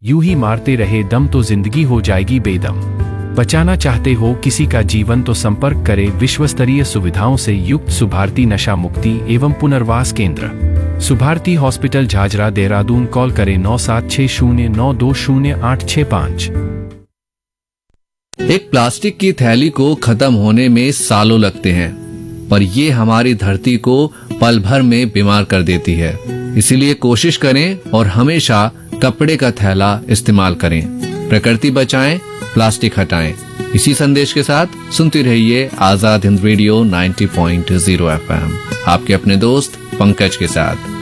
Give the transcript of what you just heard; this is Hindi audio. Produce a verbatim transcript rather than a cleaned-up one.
यूं ही मारते रहे दम तो जिंदगी हो जाएगी बेदम। बचाना चाहते हो किसी का जीवन तो संपर्क करें विश्व स्तरीय सुविधाओं से युक्त सुभारती नशा मुक्ति एवं पुनर्वास केंद्र, सुभारती हॉस्पिटल झाझरा देहरादून। कॉल करें नौ सात छह शून्य नौ दो शून्य आठ छह पाँच। एक प्लास्टिक की थैली को खत्म होने में सालों लगते हैं, पर ये हमारी धरती को पल भर में बीमार कर देती है। इसीलिए कोशिश करें और हमेशा कपड़े का थैला इस्तेमाल करें। प्रकृति बचाएं, प्लास्टिक हटाएं। इसी संदेश के साथ सुनते रहिए आजाद हिंद रेडियो नब्बे पॉइंट शून्य एफ एम, आपके अपने दोस्त पंकज के साथ।